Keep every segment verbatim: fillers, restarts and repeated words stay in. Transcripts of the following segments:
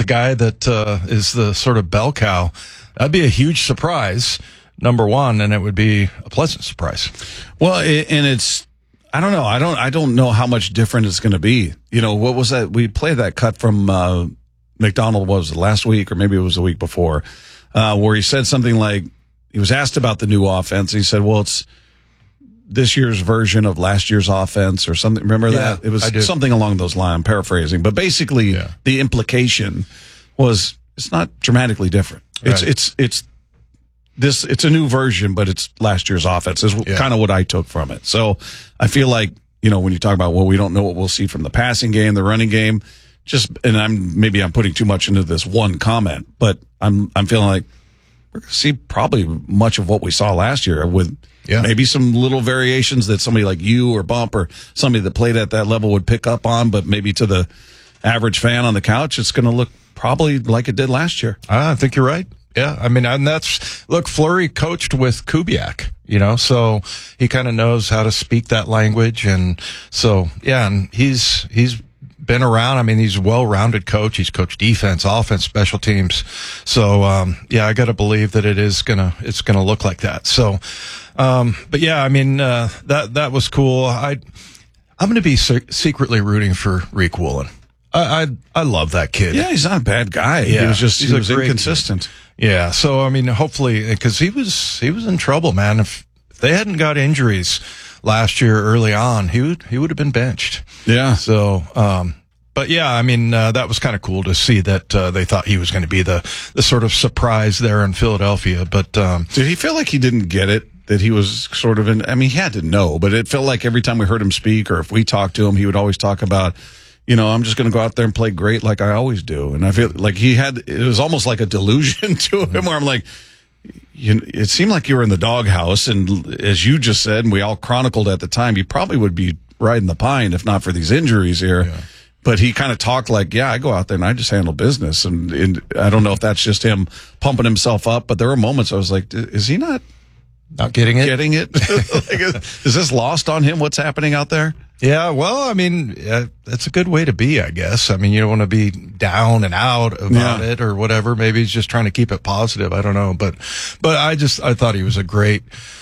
guy that uh, is the sort of bell cow. That'd be a huge surprise, number one, and it would be a pleasant surprise. Well, it, and it's, I don't know. I don't, I don't know how much different it's going to be. You know, what was that? We played that cut from uh, McDonald, was it last week, or maybe it was the week before, uh, where he said something like, he was asked about the new offense. And he said, well, it's this year's version of last year's offense or something. Remember yeah, that? It was something along those lines. I'm paraphrasing. But basically, yeah. the implication was it's not dramatically different. It's, right. it's, it's, this, it's a new version, but it's last year's offense is yeah. kind of what I took from it. So I feel like, you know, when you talk about, well, we don't know what we'll see from the passing game, the running game, just, and I'm, maybe I'm putting too much into this one comment, but I'm, I'm feeling like we're going to see probably much of what we saw last year with yeah. maybe some little variations that somebody like you or Bump or somebody that played at that level would pick up on, but maybe to the average fan on the couch, it's going to look probably like it did last year. I think you're right. Yeah. I mean, and that's, look, Fleury coached with Kubiak, you know, so he kind of knows how to speak that language. And so, yeah, and he's, he's been around. I mean, he's a well-rounded coach. He's coached defense, offense, special teams. So, um, yeah, I got to believe that it is going to, it's going to look like that. So, um, but yeah, I mean, uh, that, that was cool. I, I'm going to be se- secretly rooting for Riq Woolen. I, I I love that kid. Yeah, he's not a bad guy. Yeah, he was just he's he was inconsistent. Kid. Yeah, so I mean, hopefully, because he was he was in trouble, man. If, if they hadn't got injuries last year early on, he would he would have been benched. Yeah. So, um, but yeah, I mean, uh, that was kind of cool to see that uh, they thought he was going to be the the sort of surprise there in Philadelphia. But um, did he feel like he didn't get it? That he was sort of in. I mean, he had to know, but it felt like every time we heard him speak, or if we talked to him, he would always talk about, you know, I'm just going to go out there and play great like I always do. And I feel like he had, it was almost like a delusion to him where I'm like, you, it seemed like you were in the doghouse. And as you just said, and we all chronicled at the time, you probably would be riding the pine if not for these injuries here. Yeah. But he kind of talked like, yeah, I go out there and I just handle business. And, and I don't know if that's just him pumping himself up, but there were moments I was like, is he not? Not getting it? Getting it? Like, is this lost on him, what's happening out there? Yeah, well, I mean, uh, that's a good way to be, I guess. I mean, you don't want to be down and out about yeah. it or whatever. Maybe he's just trying to keep it positive. I don't know. But, but I just, I thought he was a great,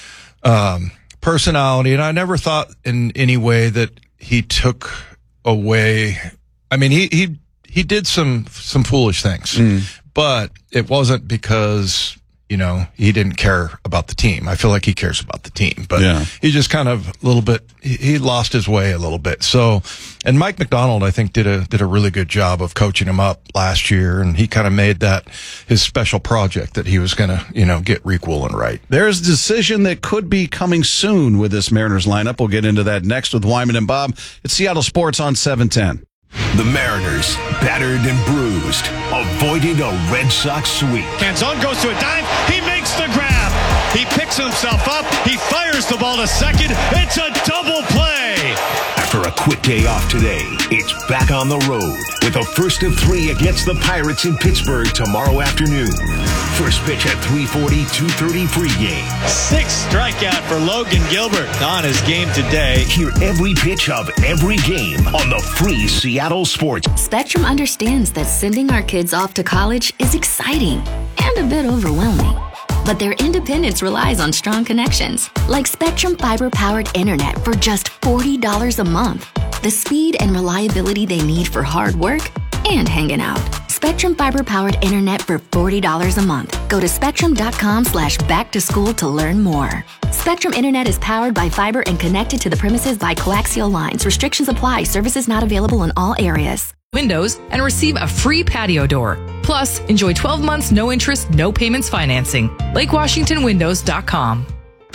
um, personality. And I never thought in any way that he took away. I mean, he, he, he did some, some foolish things, mm. but it wasn't because, you know, he didn't care about the team. I feel like he cares about the team, but yeah. he just kind of a little bit, he, he lost his way a little bit. So, and Mike McDonald, I think, did a, did a really good job of coaching him up last year. And he kind of made that his special project that he was going to, you know, get Riq Woolen right. There's a decision that could be coming soon with this Mariners lineup. We'll get into that next with Wyman and Bob. It's Seattle Sports on seven ten. The Mariners, battered and bruised, avoided a Red Sox sweep. Canzone goes to a dive. He makes the grab. He picks himself up. He fires the ball to second. It's a double play. After a quick day off today, it's back on the road with a first of three against the Pirates in Pittsburgh tomorrow afternoon. First pitch at three forty, two thirty pregame. Sixth strikeout for Logan Gilbert on his game today. Hear every pitch of every game on the free Seattle Sports. Spectrum understands that sending our kids off to college is exciting and a bit overwhelming. But their independence relies on strong connections, like Spectrum fiber-powered internet for just forty dollars a month. The speed and reliability they need for hard work and hanging out. Spectrum fiber-powered internet for forty dollars a month. Go to spectrum.com slash back to school to learn more. Spectrum Internet is powered by fiber and connected to the premises by coaxial lines. Restrictions apply. Services not available in all areas. Windows and receive a free patio door. Plus, enjoy twelve months, no interest, no payments financing. Lake Washington Windows dot com.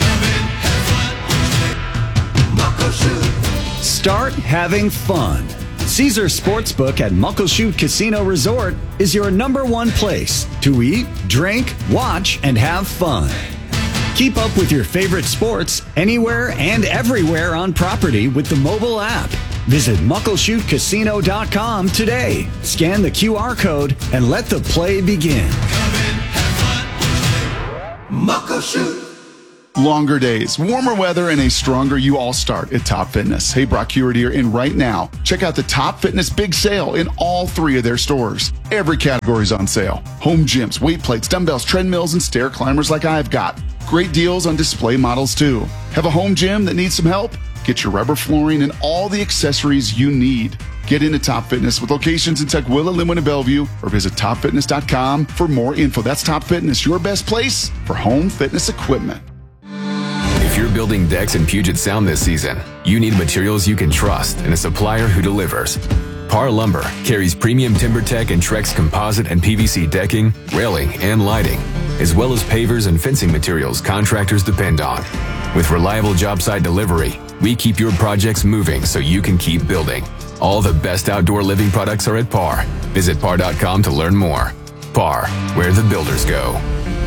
Start having fun. Caesar Sportsbook at Muckleshoot Casino Resort is your number one place to eat, drink, watch, and have fun. Keep up with your favorite sports anywhere and everywhere on property with the mobile app. Visit Muckleshoot Casino dot com today. Scan the Q R code and let the play begin. Muckleshoot. Longer days, warmer weather, and a stronger you all start at Top Fitness. Hey, Brock Hewitt here, and right now, check out the Top Fitness Big Sale in all three of their stores. Every category is on sale. Home gyms, weight plates, dumbbells, treadmills, and stair climbers like I've got. Great deals on display models, too. Have a home gym that needs some help? Get your rubber flooring and all the accessories you need. Get into Top Fitness with locations in Tukwila, Linwood, and Bellevue, or visit top fitness dot com for more info. That's Top Fitness, your best place for home fitness equipment. If you're building decks in Puget Sound this season, you need materials you can trust and a supplier who delivers. Par Lumber carries premium TimberTech and Trex composite and P V C decking, railing, and lighting, as well as pavers and fencing materials contractors depend on. With reliable job site delivery, we keep your projects moving so you can keep building. All the best outdoor living products are at Par. Visit par dot com to learn more. Par, where the builders go.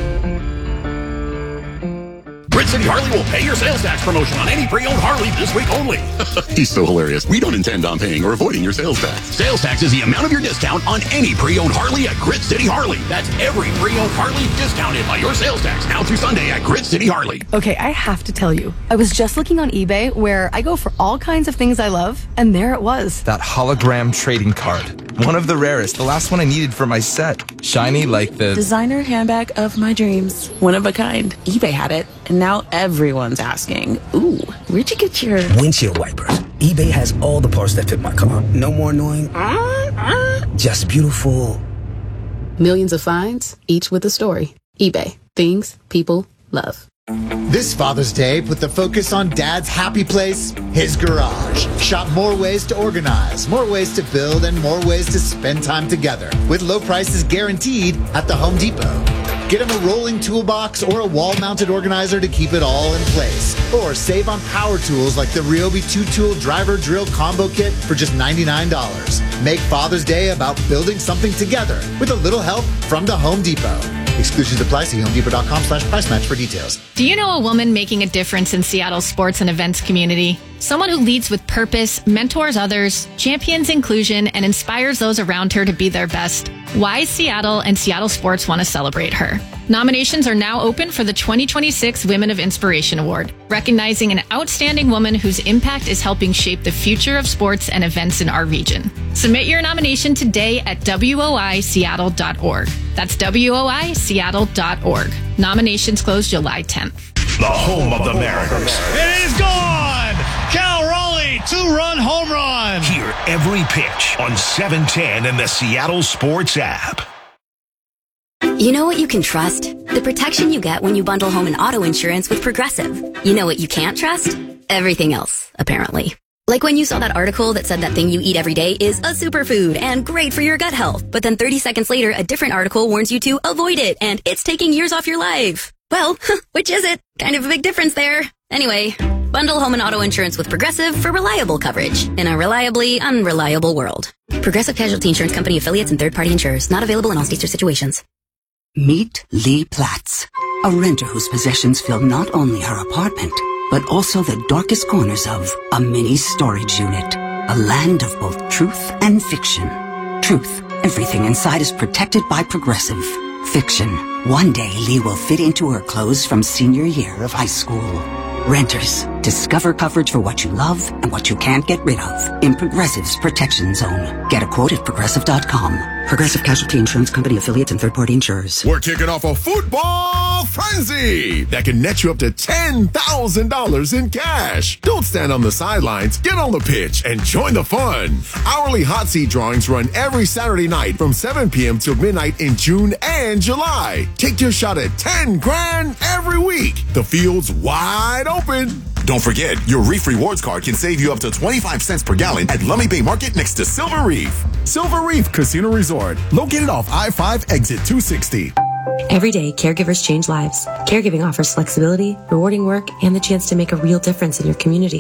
Grit City Harley will pay your sales tax promotion on any pre-owned Harley this week only. He's so hilarious. We don't intend on paying or avoiding your sales tax. Sales tax is the amount of your discount on any pre-owned Harley at Grit City Harley. That's every pre-owned Harley discounted by your sales tax now through Sunday at Grit City Harley. Okay, I have to tell you, I was just looking on eBay where I go for all kinds of things I love, and there it was. That hologram trading card. One of the rarest. The last one I needed for my set. Shiny like the... designer handbag of my dreams. One of a kind. eBay had it, and now everyone's asking, ooh, where'd you get your... windshield wipers. eBay has all the parts that fit my car. No more annoying. Just beautiful. Millions of finds, each with a story. eBay. Things people love. This Father's Day, put the focus on Dad's happy place, his garage. Shop more ways to organize, more ways to build, and more ways to spend time together. With low prices guaranteed at the Home Depot. Get him a rolling toolbox or a wall-mounted organizer to keep it all in place. Or save on power tools like the Ryobi two-tool driver drill combo kit for just ninety-nine dollars. Make Father's Day about building something together with a little help from the Home Depot. Exclusions apply. See home depot dot com slash price match for details. Do you know a woman making a difference in Seattle's sports and events community? Someone who leads with purpose, mentors others, champions inclusion, and inspires those around her to be their best. Why Seattle and Seattle Sports want to celebrate her. Nominations are now open for the twenty twenty-six Women of Inspiration Award, recognizing an outstanding woman whose impact is helping shape the future of sports and events in our region. Submit your nomination today at W O I Seattle dot org. That's W O I Seattle dot org. Nominations close July tenth. The home of the Mariners. It is gone! Cal Raleigh, two-run home run! Hear every pitch on seven ten and the Seattle Sports app. You know what you can trust? The protection you get when you bundle home and auto insurance with Progressive. You know what you can't trust? Everything else, apparently. Like when you saw that article that said that thing you eat every day is a superfood and great for your gut health. But then thirty seconds later, a different article warns you to avoid it and it's taking years off your life. Well, which is it? Kind of a big difference there. Anyway, bundle home and auto insurance with Progressive for reliable coverage in a reliably unreliable world. Progressive Casualty Insurance Company affiliates and third-party insurers. Not available in all states or situations. Meet Lee Platts, a renter whose possessions fill not only her apartment, but also the darkest corners of a mini storage unit. A land of both truth and fiction. Truth, everything inside is protected by Progressive. Fiction, one day Lee will fit into her clothes from senior year of high school. Renters, discover coverage for what you love and what you can't get rid of in Progressive's Protection Zone. Get a quote at progressive dot com. Progressive Casualty Insurance Company affiliates and third-party insurers. We're kicking off a football frenzy that can net you up to ten thousand dollars in cash. Don't stand on the sidelines. Get on the pitch and join the fun. Hourly hot seat drawings run every Saturday night from seven p.m. till midnight in June and July. Take your shot at ten grand every week. The field's wide open. Don't forget, your Reef Rewards card can save you up to twenty-five cents per gallon at Lummi Bay Market next to Silver Reef. Silver Reef Casino Resort, located off I five exit two sixty. Every day, caregivers change lives. Caregiving offers flexibility, rewarding work, and the chance to make a real difference in your community.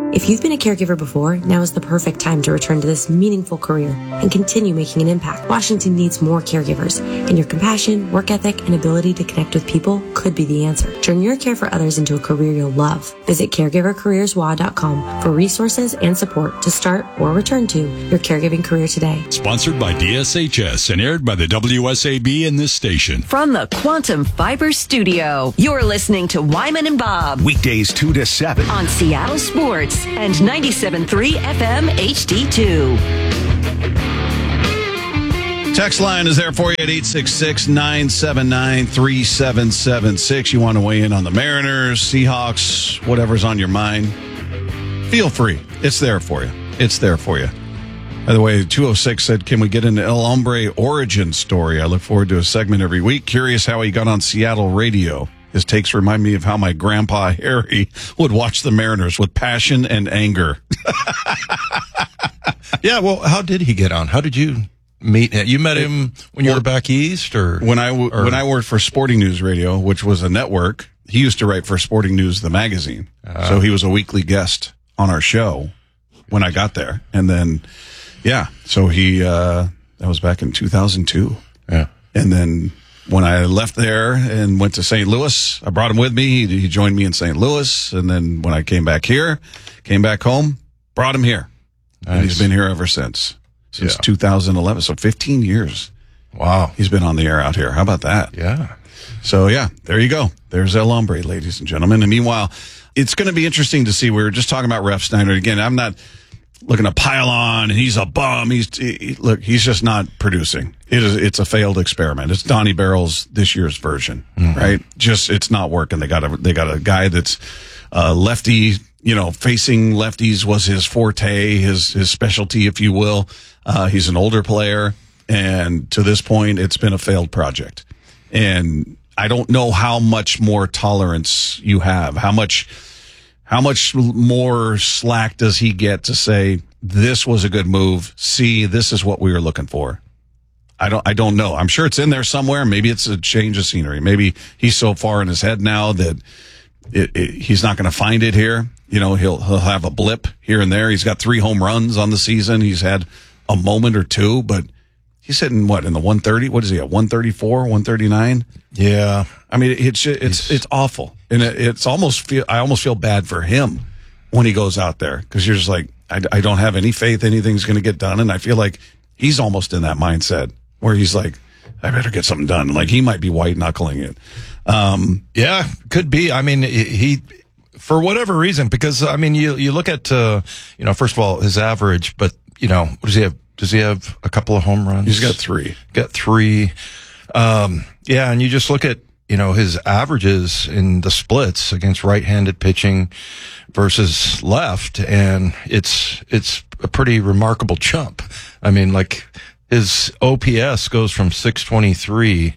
If you've been a caregiver before, now is the perfect time to return to this meaningful career and continue making an impact. Washington needs more caregivers, and your compassion, work ethic, and ability to connect with people could be the answer. Turn your care for others into a career you'll love. Visit caregiver careers w a dot com for resources and support to start or return to your caregiving career today. Sponsored by D S H S and aired by the W S A B in this station. From the Quantum Fiber Studio, you're listening to Wyman and Bob. Weekdays two to seven. On Seattle Sports and ninety-seven point three F M H D two. Text line is there for you at eight six six, nine seven nine, three seven seven six. You want to weigh in on the Mariners, Seahawks, whatever's on your mind. Feel free. It's there for you. It's there for you. By the way, two oh six said, can we get an El Hombre origin story? I look forward to a segment every week. Curious how he got on Seattle radio. His takes remind me of how my grandpa Harry would watch the Mariners with passion and anger. Yeah, well, how did he get on? How did you meet him? You met him when you were back east, or when I w- or? when I worked for Sporting News Radio, which was a network. He used to write for Sporting News, the magazine. Uh, so he was a weekly guest on our show when I got there, and then yeah, so he uh, that was back in two thousand two. Yeah, and then. When I left there and went to Saint Louis, I brought him with me. He, he joined me in Saint Louis. And then when I came back here, came back home, brought him here. Nice. And he's been here ever since, since yeah. two thousand eleven. So fifteen years. Wow. He's been on the air out here. How about that? Yeah. So, yeah, there you go. There's El Hombre, ladies and gentlemen. And meanwhile, it's going to be interesting to see. We were just talking about Refsnyder. Again, I'm not looking to pile on, and he's a bum. He's he, look, he's just not producing. It is, it's a failed experiment. It's Donnie Barrel's this year's version, mm-hmm. right? Just, it's not working. They got a, they got a guy that's, uh, lefty, you know, facing lefties was his forte, his, his specialty, if you will. Uh, he's an older player, and to this point, it's been a failed project. And I don't know how much more tolerance you have. How much, how much more slack does he get to say, this was a good move. See, this is what we were looking for. I don't, I don't know. I'm sure it's in there somewhere. Maybe it's a change of scenery. Maybe he's so far in his head now that it, it, he's not going to find it here. You know, he'll, he'll have a blip here and there. He's got three home runs on the season. He's had a moment or two, but he's hitting what in the one thirty? What is he at? one thirty-four, one thirty-nine? Yeah. I mean, it's, it's, it's awful. And it, it's almost feel, I almost feel bad for him when he goes out there, because you're just like, I, I don't have any faith anything's going to get done. And I feel like he's almost in that mindset where he's like, I better get something done. Like he might be white knuckling it. Um, yeah, could be. I mean, he, for whatever reason, because I mean, you, you look at, uh, you know, first of all, his average, but you know, what does he have? Does he have a couple of home runs? He's got three. Got three. Um, yeah. And you just look at, you know, his averages in the splits against right-handed pitching versus left. And it's, it's a pretty remarkable jump. I mean, like, his O P S goes from six twenty-three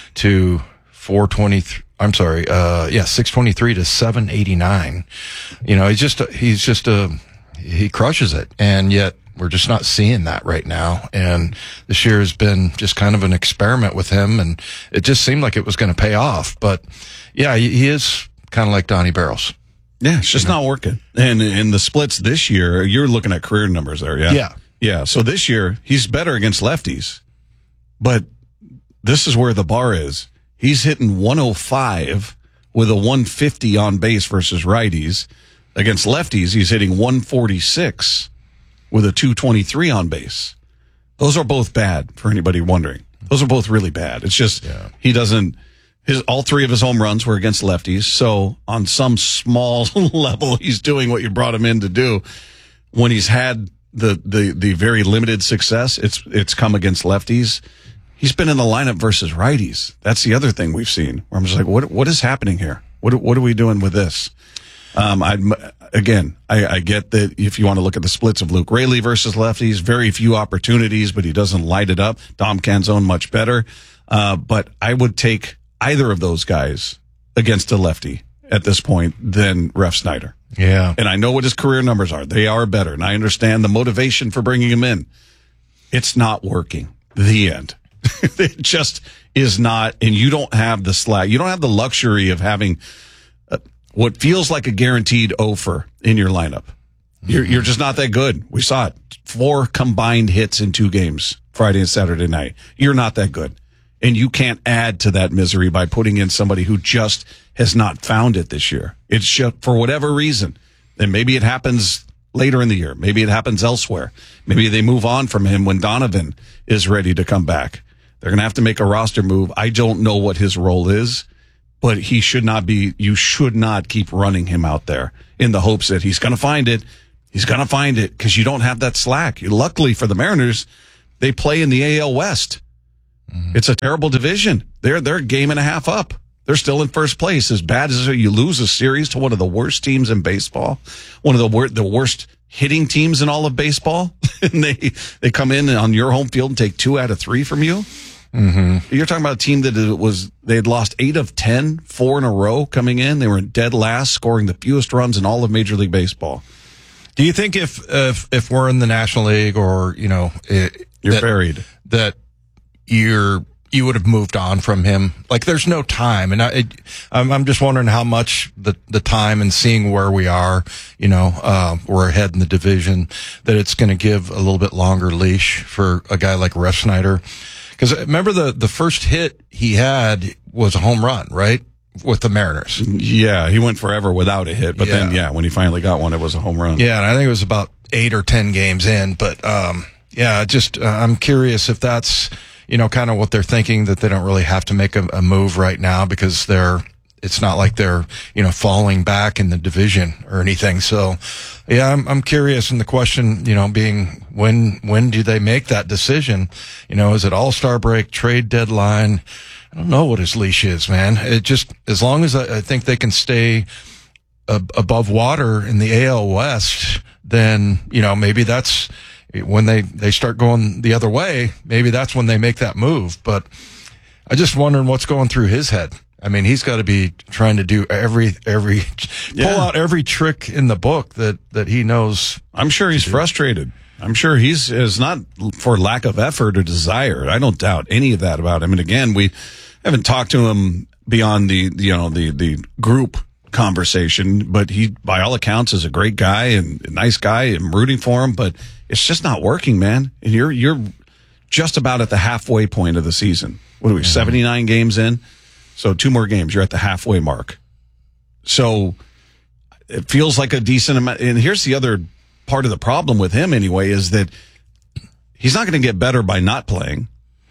to four twenty-three. I'm sorry. Uh, yeah, six twenty-three to seven eighty-nine. You know, he's just, a, he's just a, he crushes it. And yet we're just not seeing that right now. And this year has been just kind of an experiment with him. And it just seemed like it was going to pay off. But yeah, he, he is kind of like Donnie Barrels. Yeah, it's just you know? not working. And in the splits this year, you're looking at career numbers there. Yeah. Yeah. Yeah, so this year, he's better against lefties, but this is where the bar is. He's hitting one oh five with a one fifty on base versus righties. Against lefties, he's hitting one forty-six with a two twenty-three on base. Those are both bad, for anybody wondering. Those are both really bad. It's just, yeah. he doesn't, his, all three of his home runs were against lefties, so on some small level, he's doing what you brought him in to do. When he's had the, the, the very limited success, it's, it's come against lefties. He's been in the lineup versus righties. That's the other thing we've seen where I'm just like, what, what is happening here? What, what are we doing with this? Um, I, again, I, I get that if you want to look at the splits of Luke Raley versus lefties, very few opportunities, but he doesn't light it up. Dom Canzone much better. Uh, but I would take either of those guys against a lefty at this point than Refsnyder. Yeah. And I know what his career numbers are. They are better. And I understand the motivation for bringing him in. It's not working. The end. It just is not. And you don't have the slack. You don't have the luxury of having uh, what feels like a guaranteed offer in your lineup. You're, you're just not that good. We saw it. Four combined hits in two games, Friday and Saturday night. You're not that good. And you can't add to that misery by putting in somebody who just has not found it this year. It's just for whatever reason. And maybe it happens later in the year. Maybe it happens elsewhere. Maybe they move on from him when Donovan is ready to come back. They're going to have to make a roster move. I don't know what his role is, but he should not be, you should not keep running him out there in the hopes that he's going to find it. He's going to find it because you don't have that slack. Luckily for the Mariners, they play in the A L West. Mm-hmm. It's a terrible division. They're, they're a game and a half up. They're still in first place. As bad as you lose a series to one of the worst teams in baseball, one of the, wor- the worst hitting teams in all of baseball, and they, they come in on your home field and take two out of three from you. Mm-hmm. You're talking about a team that it was, they had lost eight of ten, four in a row coming in. They were in dead last, scoring the fewest runs in all of Major League Baseball. Do you think if, if, if we're in the National League or, you know, it, you're that, buried, that you're, you would have moved on from him? Like, there's no time. And I, it, I'm, I'm just wondering how much the, the time and seeing where we are, you know, uh, we're ahead in the division, that it's going to give a little bit longer leash for a guy like Refsnyder. Because remember the, the first hit he had was a home run, right? With the Mariners. Yeah, he went forever without a hit, but yeah. then, yeah, when he finally got one, it was a home run. Yeah, and I think it was about eight or ten games in. But, um, yeah, just, uh, I'm curious if that's, you know, kind of what they're thinking, that they don't really have to make a, a move right now because they're, it's not like they're, you know, falling back in the division or anything. So, yeah, I'm, I'm curious. And the question, you know, being when, when do they make that decision? You know, is it All-Star break, trade deadline? I don't know what his leash is, man. It just, as long as I, I think they can stay ab- above water in the A L West, then, you know, maybe that's when they, they start going the other way. Maybe that's when they make that move. But I just wondering what's going through his head. I mean, he's got to be trying to do every, every, yeah. pull out every trick in the book that, that he knows. I'm sure he's frustrated. I'm sure he's, is not for lack of effort or desire. I don't doubt any of that about him. And again, we haven't talked to him beyond the, you know, the, the group conversation, but he, by all accounts, is a great guy and a nice guy. I'm rooting for him, but it's just not working, man. And you're, you're just about at the halfway point of the season. What are we, mm-hmm. seventy-nine games in? So two more games, you're at the halfway mark. So it feels like a decent amount. And here's the other part of the problem with him anyway, is that he's not going to get better by not playing,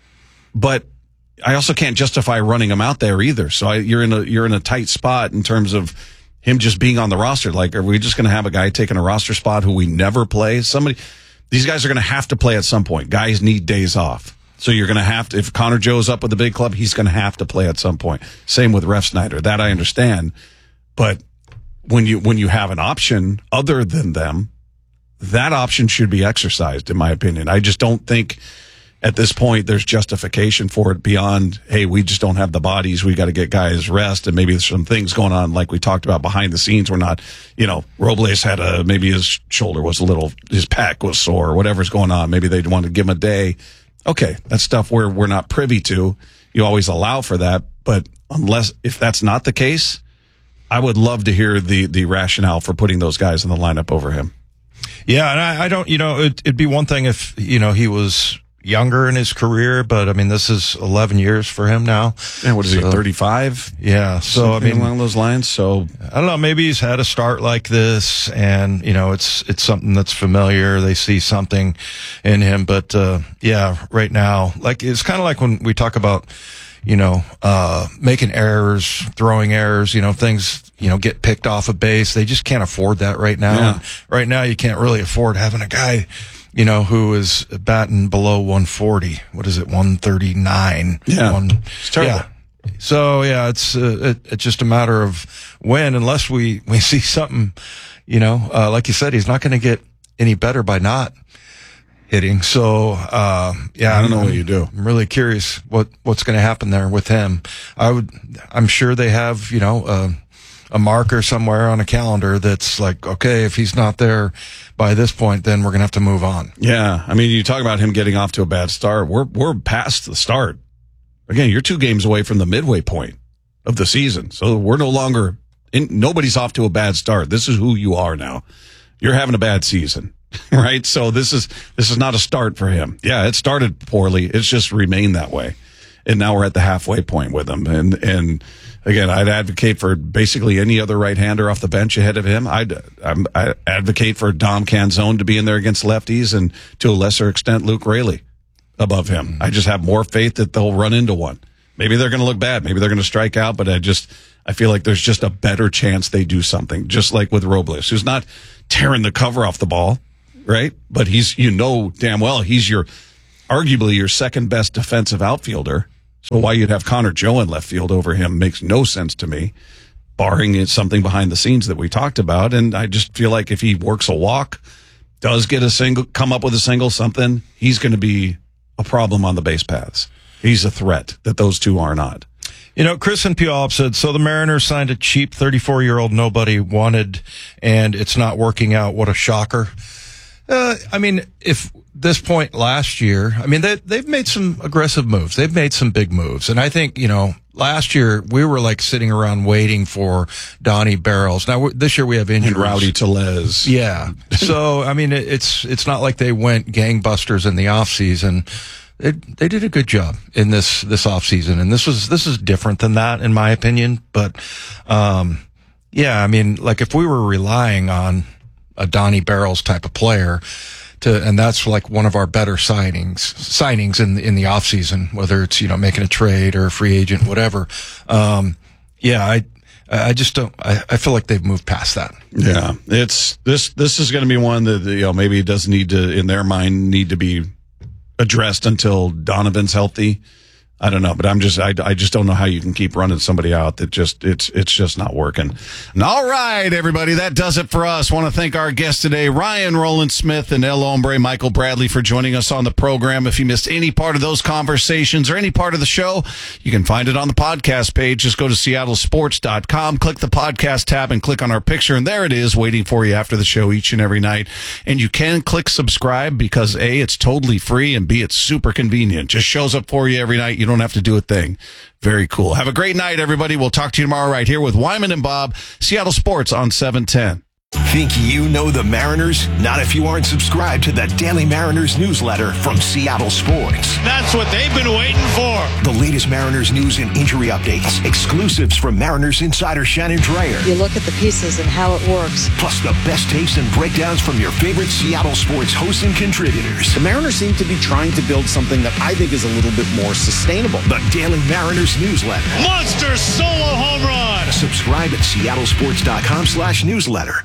but I also can't justify running him out there either. So I, you're in a, you're in a tight spot in terms of him just being on the roster. Like, are we just going to have a guy taking a roster spot who we never play? Somebody, these guys are going to have to play at some point. Guys need days off. So you're going to have to, if Connor Joe's up with the big club, he's going to have to play at some point. Same with Refsnyder. That I understand. But when you, when you have an option other than them, that option should be exercised, in my opinion. I just don't think at this point there's justification for it beyond, hey, we just don't have the bodies. We got to get guys rest. And maybe there's some things going on, like we talked about behind the scenes. We're not, you know, Robles had a, maybe his shoulder was a little, his pec was sore or whatever's going on. Maybe they'd want to give him a day. Okay, that's stuff we're, we're not privy to. You always allow for that. But unless, if that's not the case, I would love to hear the, the rationale for putting those guys in the lineup over him. Yeah, and I, I don't, you know, it, it'd be one thing if, you know, he was younger in his career, but I mean, this is eleven years for him now. And what is so, he, thirty-five? Yeah. So, Something I mean, along those lines. So, I don't know, maybe he's had a start like this and, you know, it's, it's something that's familiar. They see something in him, but, uh, yeah, right now, like, it's kind of like when we talk about, you know, uh, making errors, throwing errors, you know, things, you know, get picked off a base. They just can't afford that right now. Yeah. Right now, you can't really afford having a guy, you know, who is batting below one forty. What is it? one thirty-nine. Yeah. One, it's terrible. Yeah. So, yeah, it's, uh, it, it's just a matter of when, unless we, we see something, you know, uh, like you said, he's not going to get any better by not hitting. So, uh, yeah, I don't know I'm, what you do. I'm really curious what, what's going to happen there with him. I would, I'm sure they have, you know, uh, a marker somewhere on a calendar that's like, okay, if he's not there by this point, then we're going to have to move on. Yeah. I mean, you talk about him getting off to a bad start. We're, we're past the start. Again, you're two games away from the midway point of the season. So we're no longer in, nobody's off to a bad start. This is who you are now. you're having a bad season, right? So this is this is not a start for him. Yeah, it started poorly. It's just remained that way. And now we're at the halfway point with him. And, and again, I'd advocate for basically any other right-hander off the bench ahead of him. I'd, I'm, I advocate for Dom Canzone to be in there against lefties and to a lesser extent, Luke Raley above him. I just have more faith that they'll run into one. Maybe they're going to look bad. Maybe they're going to strike out, but I just, I feel like there's just a better chance they do something, just like with Robles, who's not tearing the cover off the ball, right? But he's, you know damn well, he's your, arguably your second best defensive outfielder. So why you'd have Connor Joe in left field over him makes no sense to me, barring it's something behind the scenes that we talked about. And I just feel like if he works a walk, does get a single, come up with a single, something, he's going to be a problem on the base paths. He's a threat that those two are not. You know, Chris and Puyallup said, so the Mariners signed a cheap thirty-four-year-old nobody wanted, and it's not working out. What a shocker. Uh, I mean, if this point last year, I mean, they, they've made some aggressive moves. They've made some big moves. And I think, you know, last year we were like sitting around waiting for Donnie Barrels. Now this year we have injuries. And Rowdy Tellez. Yeah. So, I mean, it's, it's not like they went gangbusters in the off season. They, they did a good job in this, this off season. And this was, this is different than that in my opinion. But, um, yeah, I mean, like if we were relying on a Donnie Barrels type of player to, and that's like one of our better signings, signings in, in the off season, whether it's, you know, making a trade or a free agent, whatever. Um, yeah, I, I just don't, I, I feel like they've moved past that. Yeah. It's, this, this is going to be one that, you know, maybe it does need to, in their mind, need to be addressed until Donovan's healthy. I don't know, but I'm just, I, I just don't know how you can keep running somebody out that just, it's, it's just not working. And all right, everybody, that does it for us. Want to thank our guests today, Ryan Roland Smith and El Hombre Michael Bradley, for joining us on the program. If you missed any part of those conversations or any part of the show, you can find it on the podcast page. Just go to seattle sports dot com, click the podcast tab and click on our picture. And there it is waiting for you after the show each and every night. And you can click subscribe because A, it's totally free, and B, it's super convenient. Just shows up for you every night. You don't have to do a thing. Very cool. Have a great night, everybody. We'll talk to you tomorrow right here with Wyman and Bob, Seattle Sports on seven ten. Think you know the Mariners? Not if you aren't subscribed to the Daily Mariners newsletter from Seattle Sports. That's what they've been waiting for. The latest Mariners news and injury updates, exclusives from Mariners insider Shannon Dreyer. You look at the pieces and how it works. Plus the best takes and breakdowns from your favorite Seattle Sports hosts and contributors. The Mariners seem to be trying to build something that I think is a little bit more sustainable. The Daily Mariners newsletter. Monster solo home run. Subscribe at seattle sports dot com slash newsletter.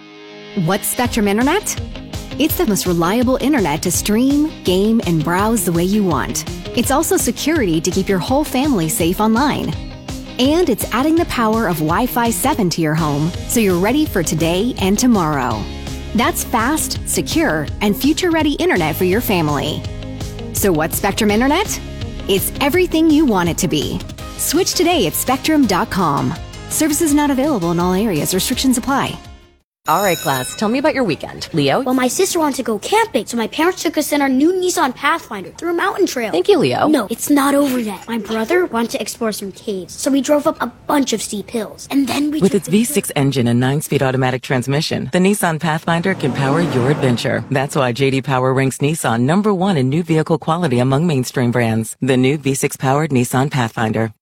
What's Spectrum Internet? It's the most reliable internet to stream, game, and browse the way you want. It's also security to keep your whole family safe online. And it's adding the power of Wi-Fi seven to your home so you're ready for today and tomorrow. That's fast, secure, and future-ready internet for your family. So what's Spectrum Internet? It's everything you want it to be. Switch today at spectrum dot com. Services not available in all areas. Restrictions apply. All right, class, tell me about your weekend. Leo? Well, my sister wanted to go camping, so my parents took us in our new Nissan Pathfinder through a mountain trail. Thank you, Leo. No, it's not over yet. My brother wanted to explore some caves, so we drove up a bunch of steep hills. And then we With its V six engine and nine-speed automatic transmission, the Nissan Pathfinder can power your adventure. That's why J D Power ranks Nissan number one in new vehicle quality among mainstream brands. The new V six-powered Nissan Pathfinder.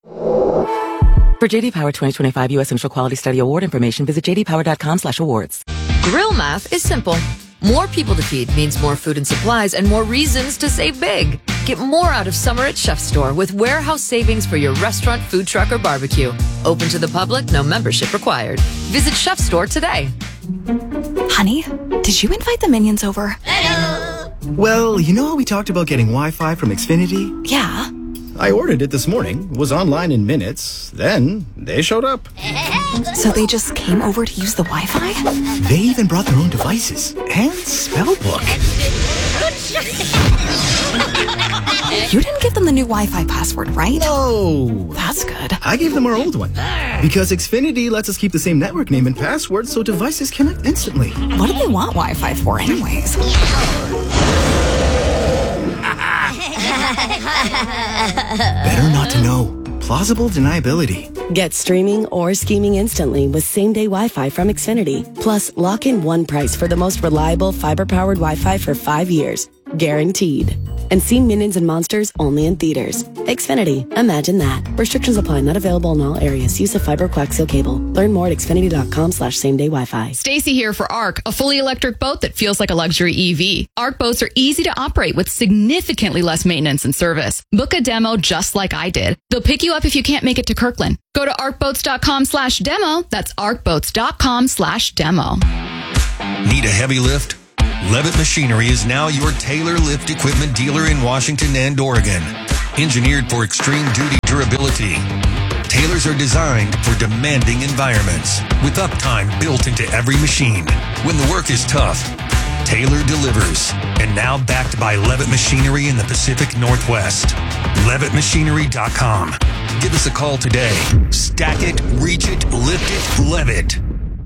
For J D Power twenty twenty-five U S Initial Quality Study Award information, visit j d power dot com slash awards. Grill math is simple. More people to feed means more food and supplies and more reasons to save big. Get more out of summer at Chef Store with warehouse savings for your restaurant, food truck, or barbecue. Open to the public, no membership required. Visit Chef Store today. Honey, did you invite the minions over? Hello. Well, you know how we talked about getting Wi-Fi from Xfinity? Yeah. I ordered it this morning, was online in minutes, then they showed up. So they just came over to use the Wi-Fi? They even brought their own devices and spell book. You didn't give them the new Wi-Fi password, right? No. That's good. I gave them our old one. Because Xfinity lets us keep the same network name and password so devices connect instantly. What do they want Wi-Fi for anyways? Better not to know. plausible deniability. Get streaming or scheming instantly with same-day Wi-Fi from Xfinity. Plus, lock in one price for the most reliable fiber-powered Wi-Fi for five years. Guaranteed. And see Minions and Monsters only in theaters. Xfinity. Imagine that. Restrictions apply. Not available in all areas. Use of fiber coaxial cable. Learn more at xfinity.com slash same-day Wi-Fi. Stacy here for ARC, a fully electric boat that feels like a luxury E V. ARC boats are easy to operate with significantly less maintenance and service. Book a demo just like I did. They'll pick you up if you can't make it to Kirkland. Go to arcboats.com slash demo. That's arcboats.com slash demo. Need a heavy lift? Levitt Machinery is now your Taylor lift equipment dealer in Washington and Oregon. Engineered for extreme duty durability, Taylors are designed for demanding environments with uptime built into every machine. When the work is tough, Taylor delivers. And now backed by Levitt Machinery in the Pacific Northwest. Levitt Machinery dot com. Give us a call today. Stack it, reach it, lift it, Levitt.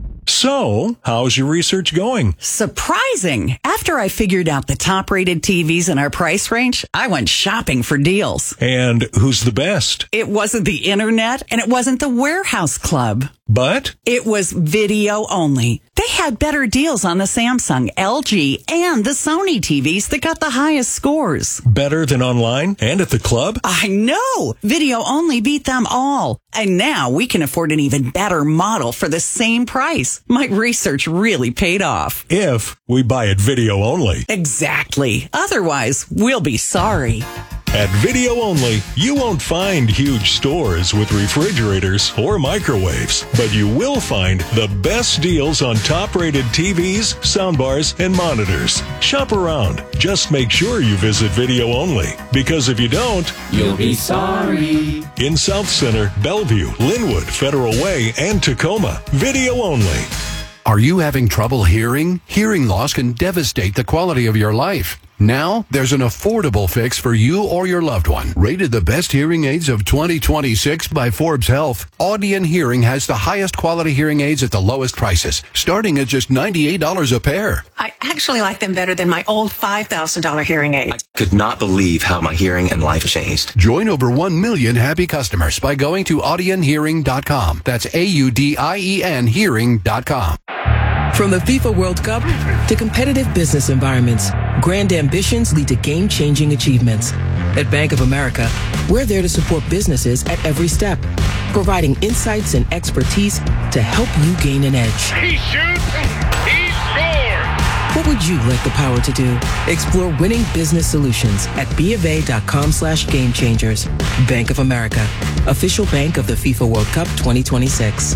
So, how's your research going? Surprising. After I figured out the top-rated T Vs in our price range, I went shopping for deals. And who's the best? It wasn't the internet, and it wasn't the warehouse club. But? It was video only. They had better deals on the Samsung, L G, and the Sony T Vs that got the highest scores. Better than online and at the club? I know! Video only beat them all. And now we can afford an even better model for the same price. My research really paid off. If we buy it video only. Exactly. Otherwise, we'll be sorry. At Video Only, you won't find huge stores with refrigerators or microwaves, but you will find the best deals on top-rated T Vs, soundbars, and monitors. Shop around. Just make sure you visit Video Only, because if you don't, you'll be sorry. In South Center, Bellevue, Linwood, Federal Way, and Tacoma, Video Only. Are you having trouble hearing? Hearing loss can devastate the quality of your life. Now, there's an affordable fix for you or your loved one. Rated the best hearing aids of twenty twenty-six by Forbes Health, Audion Hearing has the highest quality hearing aids at the lowest prices, starting at just ninety-eight dollars a pair. I actually like them better than my old five thousand dollars hearing aid. I could not believe how my hearing and life changed. Join over one million happy customers by going to audion hearing dot com. That's A U D I E N hearing dot com. From the FIFA World Cup to competitive business environments, grand ambitions lead to game-changing achievements. At Bank of America, we're there to support businesses at every step, providing insights and expertise to help you gain an edge. He shoots, he scores! What would you like the power to do? Explore winning business solutions at BofA.com slash game changers. Bank of America, official bank of the FIFA World Cup twenty twenty-six.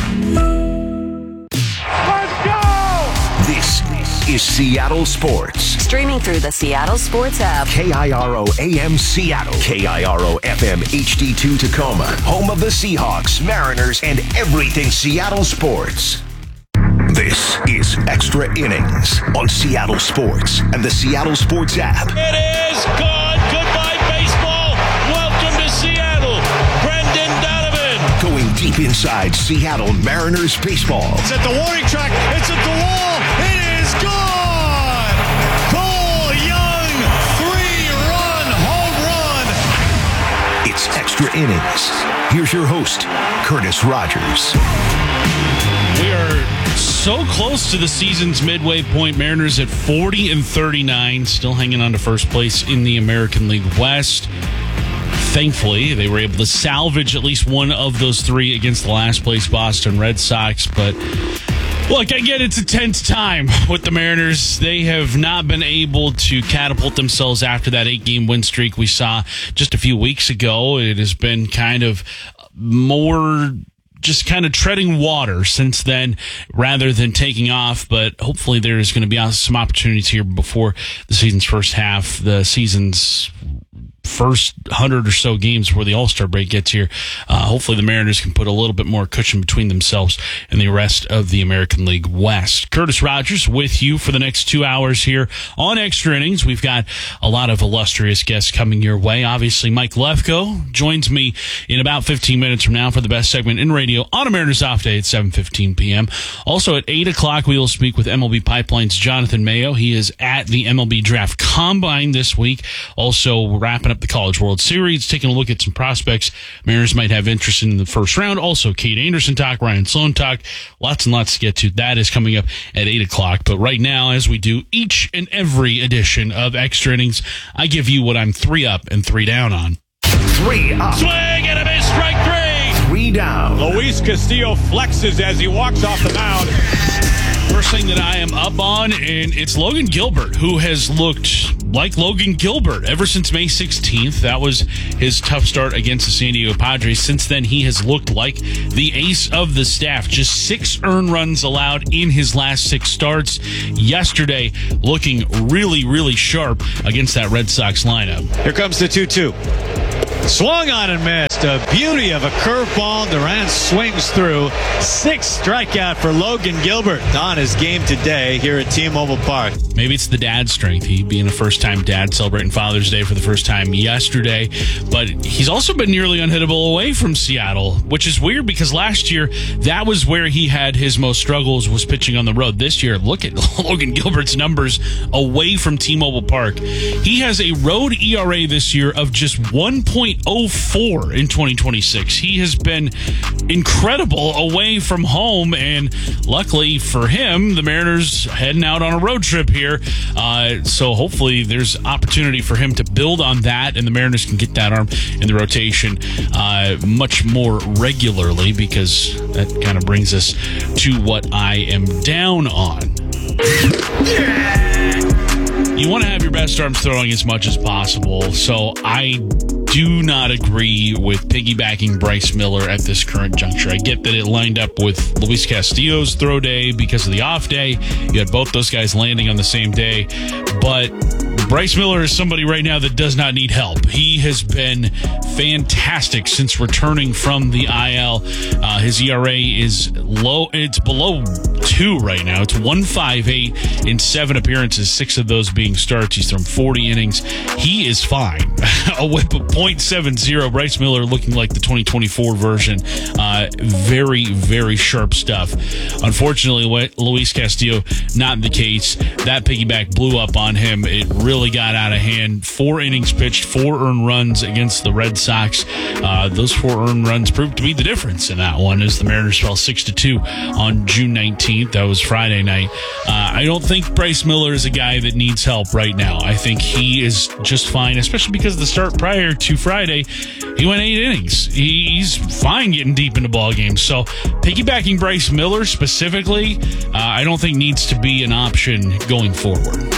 This is Seattle Sports. Streaming through the Seattle Sports app. K I R O A M Seattle. K I R O F M H D two Tacoma. Home of the Seahawks, Mariners, and everything Seattle sports. This is Extra Innings on Seattle Sports and the Seattle Sports app. It is gone. Goodbye, baseball. Welcome to Seattle. Brendan Donovan. Going deep inside Seattle Mariners baseball. It's at the warning track. It's at the wall. It is gone. Cole Young, three-run home run. It's Extra Innings. Here's your host, Curtis Rogers. We are so close to the season's midway point. Mariners at forty and thirty-nine, still hanging on to first place in the American League West. Thankfully, they were able to salvage at least one of those three against the last place Boston Red Sox. But look, again, it's a tense time with the Mariners. They have not been able to catapult themselves after that eight-game win streak we saw just a few weeks ago. It has been kind of more just kind of treading water since then rather than taking off. But hopefully there's going to be some opportunities here before the season's first half, the season's first hundred or so games before the All-Star break gets here. Uh, hopefully the Mariners can put a little bit more cushion between themselves and the rest of the American League West. Curtis Rogers with you for the next two hours here on Extra Innings. We've got a lot of illustrious guests coming your way. Obviously, Mike Lefko joins me in about fifteen minutes from now for the best segment in radio on a Mariners off day at seven fifteen p.m. Also at eight o'clock, we will speak with M L B Pipeline's Jonathan Mayo. He is at the M L B Draft Combine this week. Also wrapping up up the College World Series, taking a look at some prospects Mariners might have interest in the first round. Also, Kate Anderson talk, Ryan Sloan talk, lots and lots to get to. That is coming up at eight o'clock. But right now, as we do each and every edition of Extra Innings, I give you what I'm three up and three down on. Three up. Swing and a miss, strike three. Three down. Luis Castillo flexes as he walks off the mound. First thing that I am up on, and it's Logan Gilbert, who has looked like Logan Gilbert ever since May sixteenth. That was his tough start against the San Diego Padres. Since then, he has looked like the ace of the staff. Just six earned runs allowed in his last six starts. Yesterday, looking really, really sharp against that Red Sox lineup. Here comes the two two. Swung on and missed. A beauty of a curveball. Durant swings through. Sixth strikeout for Logan Gilbert on his game today here at T-Mobile Park. Maybe it's the dad strength. He being a first-time dad, celebrating Father's Day for the first time yesterday. But he's also been nearly unhittable away from Seattle, which is weird because last year, that was where he had his most struggles, was pitching on the road. This year, look at Logan Gilbert's numbers away from T-Mobile Park. He has a road E R A this year of just one point oh four in twenty twenty-six. He has been incredible away from home, and luckily for him, the Mariners heading out on a road trip here. Uh, so hopefully there's opportunity for him to build on that, and the Mariners can get that arm in the rotation uh, much more regularly, because that kind of brings us to what I am down on. You want to have your best arms throwing as much as possible, so I do not agree with piggybacking Bryce Miller at this current juncture. I get that it lined up with Luis Castillo's throw day because of the off day. You had both those guys landing on the same day, but Bryce Miller is somebody right now that does not need help. He has been fantastic since returning from the I L. Uh, his E R A is low. It's below two right now. It's one point five eight in seven appearances, six of those being starts. He's thrown forty innings. He is fine. A whip of point seven oh. Bryce Miller looking like the twenty twenty-four version. Uh, very, very sharp stuff. Unfortunately, Luis Castillo, not the case. That piggyback blew up on him. It really got out of hand. Four innings pitched, four earned runs against the Red Sox. Uh, those four earned runs proved to be the difference in that one, as the Mariners fell six to two on June nineteenth. That was Friday night. Uh, I don't think Bryce Miller is a guy that needs help right now. I think he is just fine, especially because the start prior to Friday, he went eight innings. He, he's fine getting deep into ball games. So piggybacking Bryce Miller specifically, uh, I don't think needs to be an option going forward.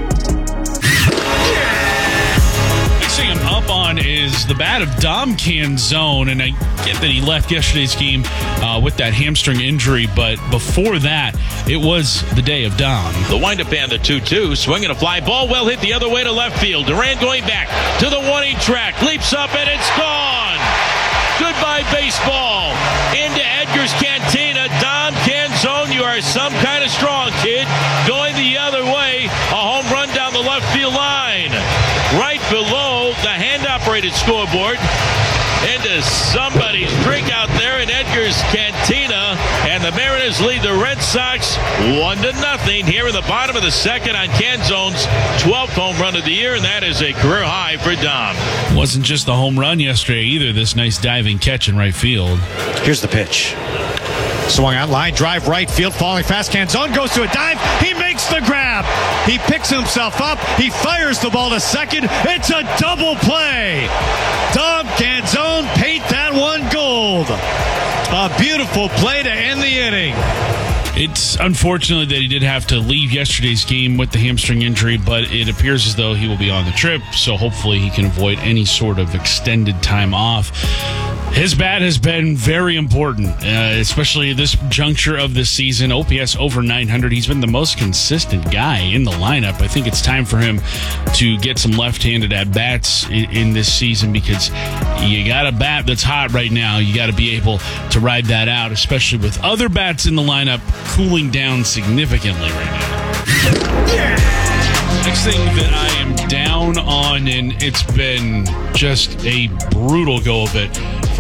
I'm up on is the bat of Dom Canzone, and I get that he left yesterday's game uh, with that hamstring injury, but before that, it was the day of Dom. The windup and the two two, swinging a fly ball, well hit the other way to left field. Durant going back to the warning track, leaps up, and it's gone. Goodbye baseball. Into Edgar's Cantina. Dom Canzone, you are some kind of strong kid. Going the other way, a home run down the left field line. Right below the hand-operated scoreboard. Into somebody's drink out there in Edgar's Cantina, and the Mariners lead the Red Sox one to nothing here in the bottom of the second on Canzone's twelfth home run of the year, and that is a career high for Dom. Wasn't just the home run yesterday either. This nice diving catch in right field. Here's the pitch. Swung out line, drive right field, falling fast. Canzone goes to a dive. He makes the grab. He picks himself up. He fires the ball to second. It's a double play. Dom Canzone paint that one gold. A beautiful play to end the inning. It's unfortunate that he did have to leave yesterday's game with the hamstring injury, but it appears as though he will be on the trip, so hopefully he can avoid any sort of extended time off. His bat has been very important, uh, especially this juncture of the season. O P S over nine hundred. He's been the most consistent guy in the lineup. I think it's time for him to get some left-handed at-bats in, in this season, because you got a bat that's hot right now. You got to be able to ride that out, especially with other bats in the lineup cooling down significantly right now. Next thing that I am down on, and it's been just a brutal go of it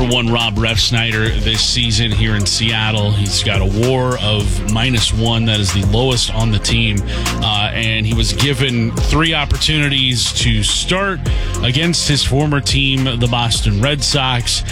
for one Rob Refsnyder this season here in Seattle. He's got a WAR of minus one. That is the lowest on the team. Uh, and he was given three opportunities to start against his former team, the Boston Red Sox.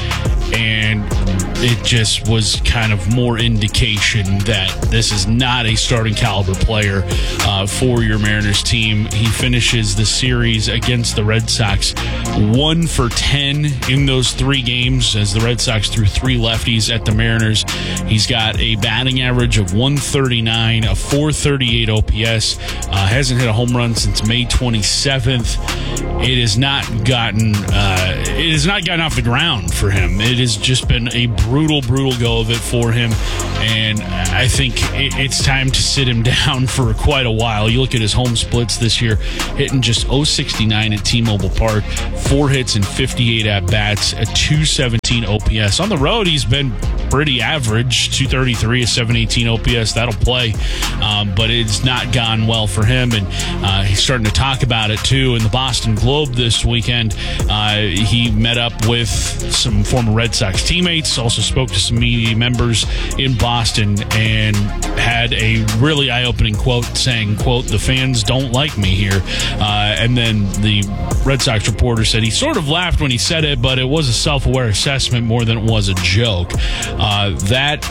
And it just was kind of more indication that this is not a starting caliber player uh, for your Mariners team. He finishes the series against the Red Sox one for ten in those three games as the Red Sox threw three lefties at the Mariners. He's got a batting average of one thirty-nine, a four thirty-eight O P S. Uh, hasn't hit a home run since May twenty-seventh. It has not gotten uh, it has not gotten off the ground for him. It has just been a brutal, brutal go of it for him, and I think it's time to sit him down for quite a while. You look at his home splits this year, hitting just oh sixty-nine at T-Mobile Park, four hits and fifty-eight at-bats, a two seventeen O P S. On the road, he's been pretty average, two thirty-three, a seven eighteen O P S. That'll play, um, but it's not gone well for him, and uh, he's starting to talk about it, too. In the Boston Globe this weekend, uh, he met up with some former Red Sox teammates, also spoke to some media members in Boston, and had a really eye-opening quote saying, quote, "The fans don't like me here." Uh, and then the Red Sox reporter said he sort of laughed when he said it, but it was a self-aware assessment more than it was a joke. Uh, that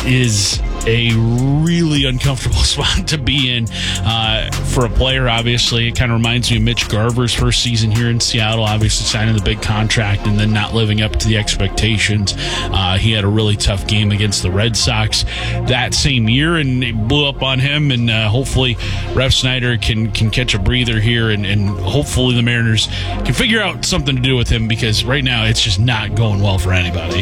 is a really uncomfortable spot to be in uh, for a player, obviously. It kind of reminds me of Mitch Garver's first season here in Seattle, obviously signing the big contract and then not living up to the expectations. Uh, he had a really tough game against the Red Sox that same year, and it blew up on him, and uh, hopefully Refsnyder can, can catch a breather here, and, and hopefully the Mariners can figure out something to do with him, because right now it's just not going well for anybody.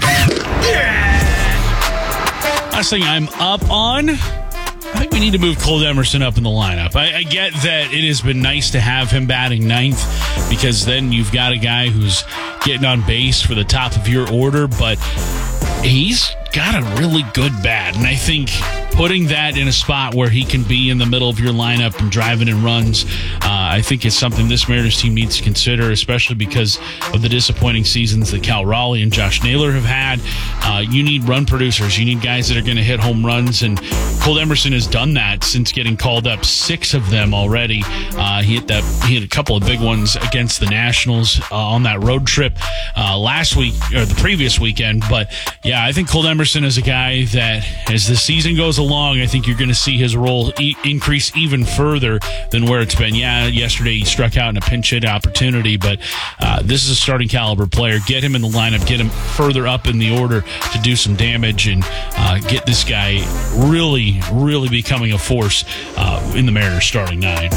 Last thing I'm up on, I think we need to move Cole Emerson up in the lineup. I, I get that it has been nice to have him batting ninth, because then you've got a guy who's getting on base for the top of your order, but he's got a really good bat, and I think putting that in a spot where he can be in the middle of your lineup and driving in runs, uh, I think is something this Mariners team needs to consider, especially because of the disappointing seasons that Cal Raleigh and Josh Naylor have had. Uh, you need run producers. You need guys that are going to hit home runs, and Cole Emerson has done that since getting called up, six of them already. Uh, he hit that. He hit a couple of big ones against the Nationals uh, on that road trip uh, last week, or the previous weekend. But yeah, I think Cole Emerson is a guy that, as the season goes along, I think you're going to see his role e- increase even further than where it's been. Yeah, yesterday he struck out in a pinch hit opportunity, but uh, this is a starting caliber player. Get him in the lineup, get him further up in the order to do some damage, and uh, get this guy really, really becoming a force uh, in the Mariners starting nine.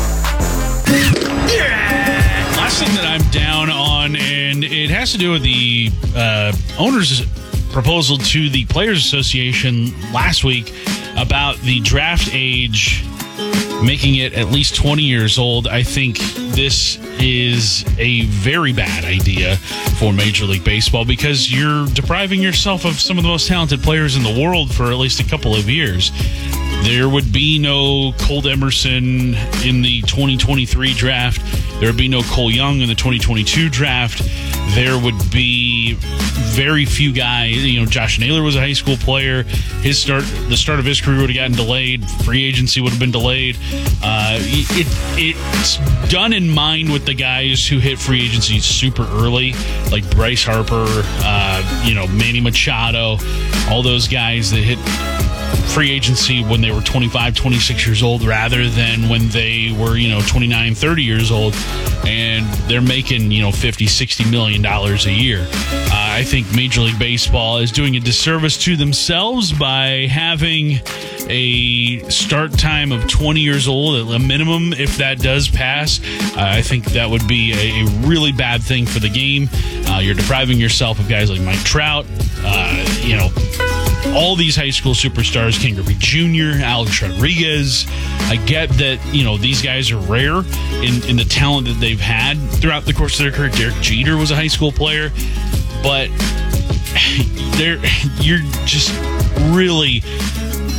Last thing that I'm down on, and it has to do with the uh, owners' proposal to the Players Association last week about the draft age, making it at least twenty years old. I think this is a very bad idea for Major League Baseball, because you're depriving yourself of some of the most talented players in the world for at least a couple of years. There would be no Cole Emerson in the twenty twenty-three draft. There would be no Cole Young in the twenty twenty-two draft. There would be very few guys. You know, Josh Naylor was a high school player. His start, the start of his career would have gotten delayed. Free agency would have been delayed. Uh, it, it's done in mind with the guys who hit free agency super early, like Bryce Harper, uh, you know, Manny Machado, all those guys that hit free agency when they were twenty-five, twenty-six years old, rather than when they were, you know, twenty-nine, thirty years old, and they're making, you know, fifty, sixty million dollars a year. Uh, I think Major League Baseball is doing a disservice to themselves by having a start time of twenty years old, a minimum. If that does pass, uh, I think that would be a, a really bad thing for the game. Uh, you're depriving yourself of guys like Mike Trout, uh, you know, all these high school superstars, Ken Griffey Junior, Alex Rodriguez. I get that, you know, these guys are rare in, in the talent that they've had throughout the course of their career. Derek Jeter was a high school player, but they're, you're just really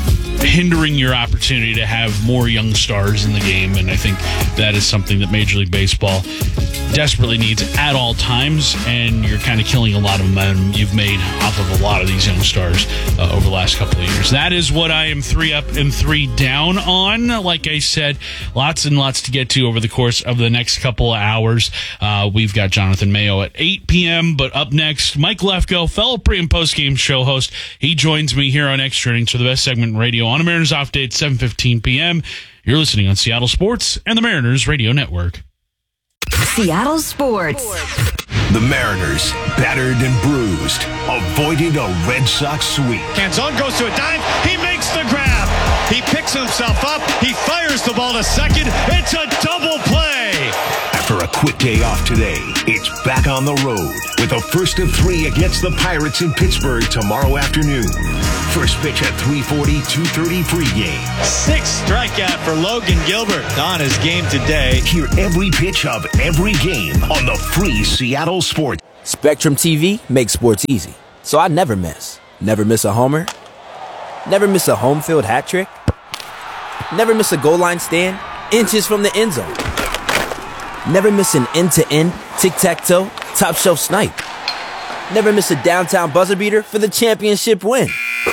hindering your opportunity to have more young stars in the game. And I think that is something that Major League Baseball desperately needs at all times. And you're kind of killing a lot of momentum you've made off of a lot of these young stars uh, over the last couple of years. That is what I am three up and three down on. Like I said, lots and lots to get to over the course of the next couple of hours. Uh, we've got Jonathan Mayo at eight p.m., but up next, Mike Lefko, fellow pre- and post-game show host. He joins me here on Extra Innings for the best segment in radio on a Mariners Off Day at seven fifteen p.m. You're listening on Seattle Sports and the Mariners Radio Network. Seattle Sports. The Mariners, battered and bruised, avoided a Red Sox sweep. Canzone goes to a dive. He makes the grab. He picks himself up. He fires the ball to second. It's a double play. After a quick day off today, it's back on the road with a first of three against the Pirates in Pittsburgh tomorrow afternoon. First pitch at three forty, two thirty pregame. Sixth strikeout for Logan Gilbert on his game today. Hear every pitch of every game on the free Seattle Sports. Spectrum T V makes sports easy, so I never miss. Never miss a homer. Never miss a home field hat trick. Never miss a goal line stand inches from the end zone. Never miss an end-to-end, tic-tac-toe, top-shelf snipe. Never miss a downtown buzzer beater for the championship win.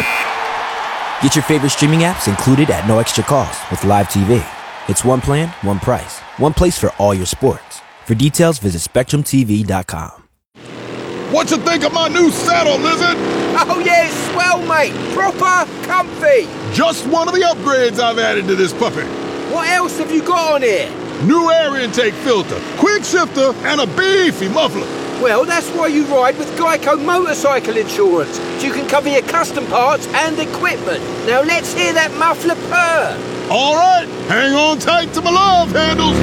Get your favorite streaming apps included at no extra cost with Live T V. It's one plan, one price, one place for all your sports. For details, visit spectrum t v dot com. What you think of my new saddle, Lizard? Oh yeah, it's swell, mate. Proper comfy. Just one of the upgrades I've added to this puppy. What else have you got on here? New air intake filter, quick shifter, and a beefy muffler. Well, that's why you ride with Geico Motorcycle Insurance, so you can cover your custom parts and equipment. Now let's hear that muffler purr. All right, hang on tight to my love handles.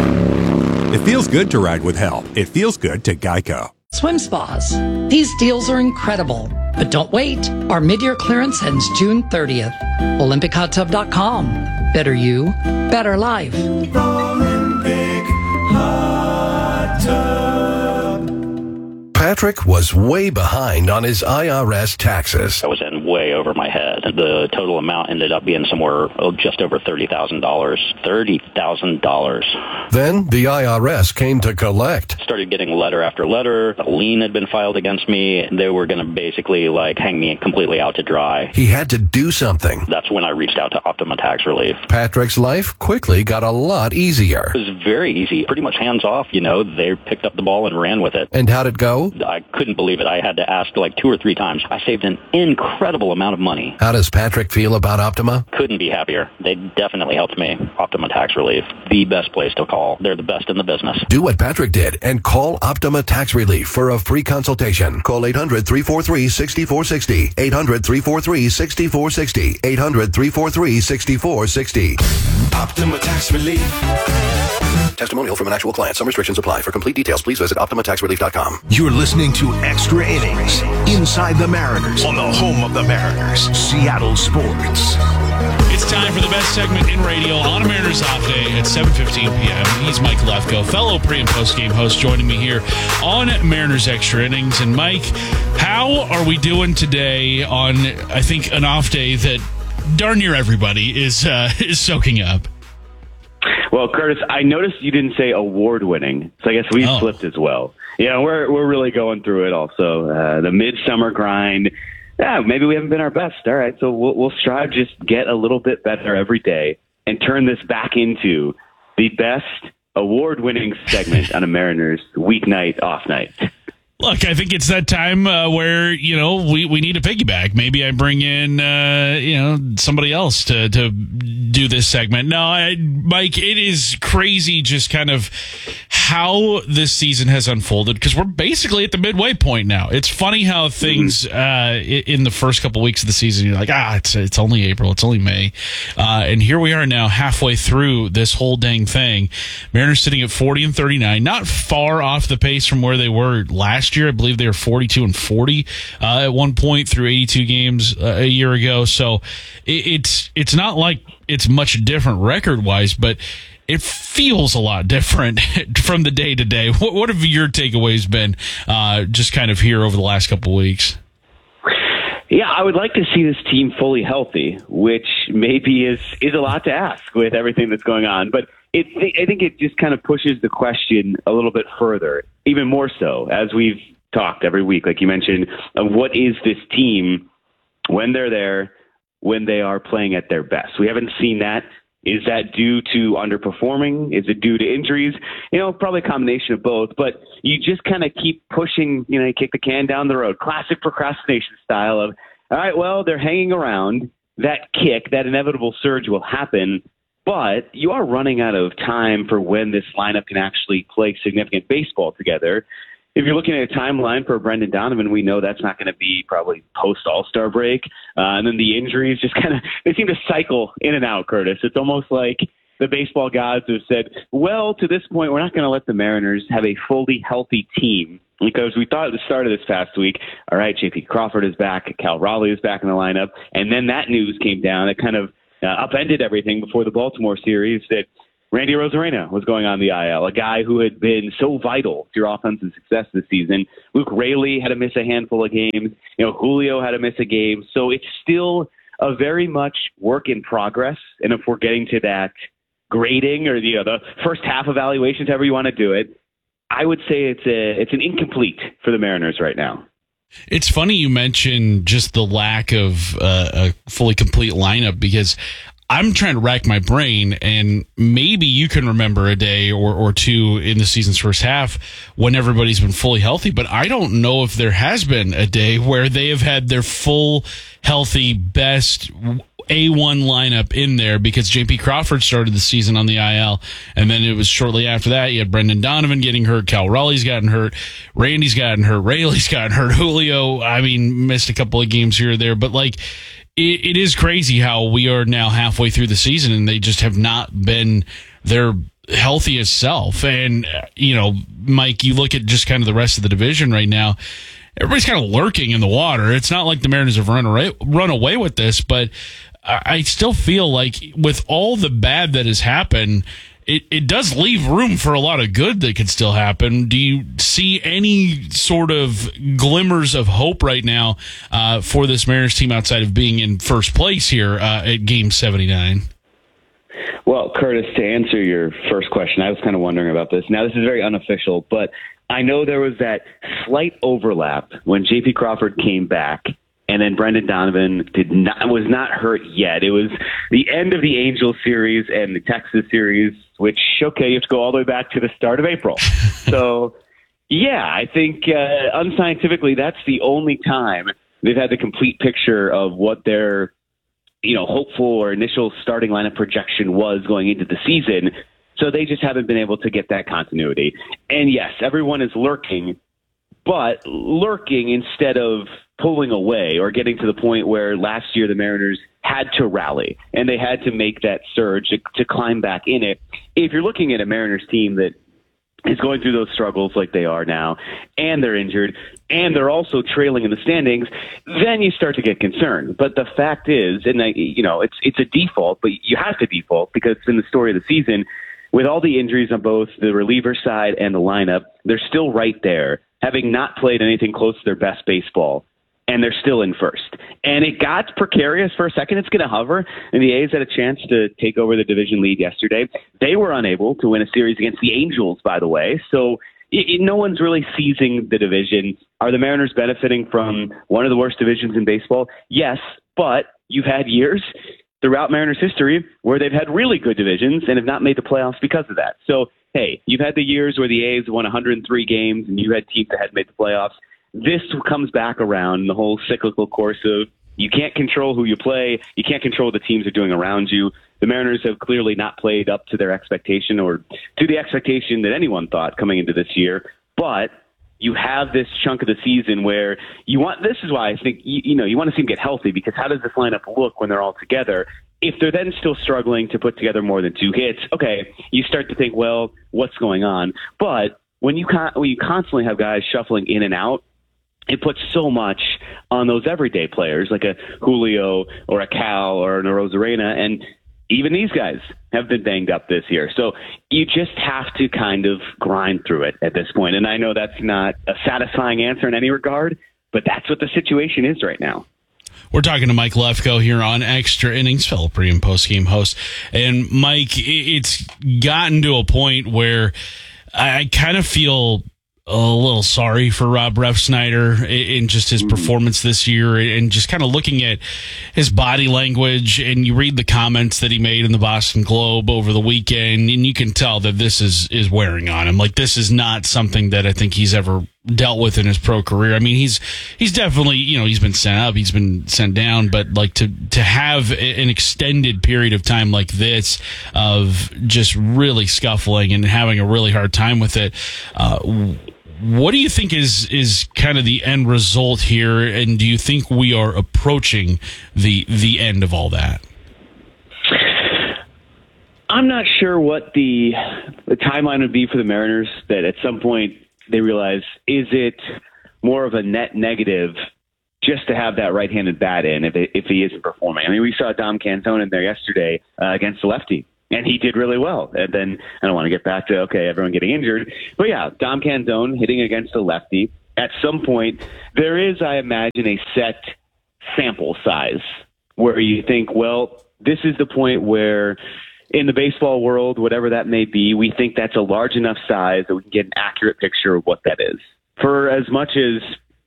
It feels good to ride with help. It feels good to Geico. Swim spas. These deals are incredible. But don't wait. Our mid-year clearance ends June thirtieth. Olympic Hot Tub dot com. Better you, better life. Olympic Hot Tub. Patrick was way behind on his I R S taxes. I was in way over my head. The total amount ended up being somewhere oh, just over thirty thousand dollars. thirty thousand dollars. Then the I R S came to collect. Started getting letter after letter. A lien had been filed against me. They were going to basically like hang me completely out to dry. He had to do something. That's when I reached out to Optima Tax Relief. Patrick's life quickly got a lot easier. It was very easy. Pretty much hands off, you know. They picked up the ball and ran with it. And how'd it go? I couldn't believe it. I had to ask like two or three times. I saved an incredible amount of money. How does Patrick feel about Optima? Couldn't be happier. They definitely helped me. Optima Tax Relief, the best place to call. They're the best in the business. Do what Patrick did and call Optima Tax Relief for a free consultation. Call eight hundred, three four three, six four six zero. eight hundred, three four three, six four six zero. eight hundred, three four three, six four six zero. Optima Tax Relief. Testimonial from an actual client. Some restrictions apply. For complete details, please visit optima tax relief dot com. You're listening to Extra Innings Inside the Mariners on the home of the Mariners, Seattle Sports. It's time for the best segment in radio on a Mariners Off Day at seven fifteen p.m. He's Mike Lefko, fellow pre- and post-game host, joining me here on Mariners Extra Innings. And Mike, how are we doing today on, I think, an off day that darn near everybody is uh, is soaking up? Well, Curtis, I noticed you didn't say award-winning, so I guess we oh. flipped as well. Yeah, we're we're really going through it also. Uh, the midsummer grind. Yeah, maybe we haven't been our best. All right, so we'll, we'll strive just get a little bit better every day and turn this back into the best award-winning segment on a Mariners weeknight off night. Look, I think it's that time uh, where, you know, we, we need a piggyback. Maybe I bring in, uh, you know, somebody else to, to do this segment. No, I, Mike, it is crazy just kind of how this season has unfolded because we're basically at the midway point now. It's funny how things uh, in the first couple weeks of the season, you're like, ah, it's it's only April, it's only May. Uh, and here we are now halfway through this whole dang thing. Mariners sitting at forty and thirty-nine, not far off the pace from where they were last year. I believe they were forty-two and forty uh, at one point through eighty-two games uh, a year ago. So it, it's it's not like it's much different record wise, but it feels a lot different from the day to day. What, what have your takeaways been uh, just kind of here over the last couple of weeks? Yeah, I would like to see this team fully healthy, which maybe is, is a lot to ask with everything that's going on. But it, I think it just kind of pushes the question a little bit further, even more so, as we've talked every week, like you mentioned, of what is this team when they're there, when they are playing at their best. We haven't seen that. Is that due to underperforming? Is it due to injuries? You know, probably a combination of both, but you just kind of keep pushing, you know, you kick the can down the road. Classic procrastination style of, all right, well, they're hanging around. That kick, that inevitable surge will happen, but you are running out of time for when this lineup can actually play significant baseball together. If you're looking at a timeline for Brendan Donovan, we know that's not going to be probably post All-Star break. Uh, and then the injuries just kind of, they seem to cycle in and out, Curtis. It's almost like the baseball gods have said, well, to this point, we're not going to let the Mariners have a fully healthy team, because we thought at the start of this past week, all right, J P Crawford is back, Cal Raleigh is back in the lineup. And then that news came down. It kind of uh, upended everything before the Baltimore series that Randy Arozarena was going on the I L, a guy who had been so vital to your offensive success this season. Luke Raley had to miss a handful of games. You know, Julio had to miss a game. So it's still a very much work in progress. And if we're getting to that grading or the, you know, the first half evaluations, however you want to do it, I would say it's a it's an incomplete for the Mariners right now. It's funny you mentioned just the lack of uh, a fully complete lineup, because I'm trying to rack my brain, and maybe you can remember a day or, or two in the season's first half when everybody's been fully healthy, but I don't know if there has been a day where they have had their full, healthy, best A one lineup in there, because J P Crawford started the season on the I L, and then it was shortly after that you had Brendan Donovan getting hurt, Cal Raleigh's gotten hurt, Randy's gotten hurt, Rayleigh's gotten hurt, Julio, I mean, missed a couple of games here or there, but like, it, it is crazy how we are now halfway through the season and they just have not been their healthiest self. And, you know, Mike, you look at just kind of the rest of the division right now, everybody's kind of lurking in the water. It's not like the Mariners have run away, run away with this, but I still feel like with all the bad that has happened, it, it does leave room for a lot of good that could still happen. Do you see any sort of glimmers of hope right now uh, for this Mariners team outside of being in first place here uh, at Game seventy-nine? Well, Curtis, to answer your first question, I was kind of wondering about this. Now, this is very unofficial, but I know there was that slight overlap when J P Crawford came back, and then Brendan Donovan did not was not hurt yet. It was the end of the Angels series and the Texas series, which, okay, you have to go all the way back to the start of April. So, yeah, I think uh, unscientifically that's the only time they've had the complete picture of what their, you know, hopeful or initial starting lineup projection was going into the season. So they just haven't been able to get that continuity. And yes, everyone is lurking, but lurking instead of pulling away or getting to the point where last year the Mariners had to rally and they had to make that surge to, to climb back in it. If you're looking at a Mariners team that is going through those struggles like they are now, and they're injured, and they're also trailing in the standings, then you start to get concerned. But the fact is, and I, you know, it's it's a default, but you have to default because it's in the story of the season. With all the injuries on both the reliever side and the lineup, they're still right there, having not played anything close to their best baseball, and they're still in first. And it got precarious for a second. It's going to hover, and the A's had a chance to take over the division lead yesterday. They were unable to win a series against the Angels, by the way, so it, it, no one's really seizing the division. Are the Mariners benefiting from one of the worst divisions in baseball? Yes, but you've had years throughout Mariners history where they've had really good divisions and have not made the playoffs because of that. So, hey, you've had the years where the A's won one hundred three games and you had teams that had made the playoffs. This comes back around the whole cyclical course of you can't control who you play. You can't control what the teams are doing around you. The Mariners have clearly not played up to their expectation or to the expectation that anyone thought coming into this year. But you have this chunk of the season where you want, this is why I think, you, you know, you want to see them get healthy, because how does this lineup look when they're all together? If they're then still struggling to put together more than two hits, okay, you start to think, well, what's going on? But when you con- when you constantly have guys shuffling in and out, it puts so much on those everyday players like a Julio or a Cal or an Arozarena, and even these guys have been banged up this year. So you just have to kind of grind through it at this point. And I know that's not a satisfying answer in any regard, but that's what the situation is right now. We're talking to Mike Lefko here on Extra Innings, fellow pre- and post-game host. And, Mike, it's gotten to a point where I kind of feel a little sorry for Rob Refsnyder in just his performance this year, and just kind of looking at his body language, and you read the comments that he made in the Boston Globe over the weekend, and you can tell that this is, is wearing on him. Like, this is not something that I think he's ever dealt with in his pro career. I mean, he's he's definitely, you know, he's been sent up, he's been sent down, but like to to have an extended period of time like this of just really scuffling and having a really hard time with it, uh, what do you think is is kind of the end result here, and do you think we are approaching the the end of all that? I'm not sure what the the timeline would be for the Mariners, that at some point they realize, is it more of a net negative just to have that right-handed bat in if it, if he isn't performing? I mean, we saw Dom Canzone in there yesterday uh, against the lefty, and he did really well. And then I don't want to get back to, okay, everyone getting injured. But, yeah, Dom Canzone hitting against a lefty. At some point, there is, I imagine, a set sample size where you think, well, this is the point where in the baseball world, whatever that may be, we think that's a large enough size that we can get an accurate picture of what that is. For as much as